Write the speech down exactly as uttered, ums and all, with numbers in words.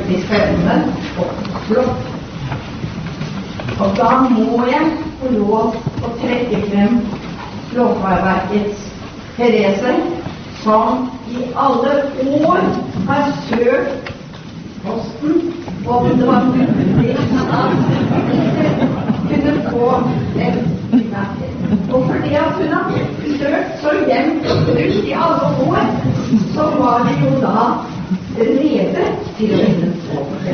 veldig spennende og flott. Og da må jeg få lov å trekke frem Lovavverkets Therese, som i alle år har søkt posten om det var mulig at kunne få en kvinne. Og fordi at hun har søkt så jevnt og trutt i alle år, så var det jo da rede til å vinne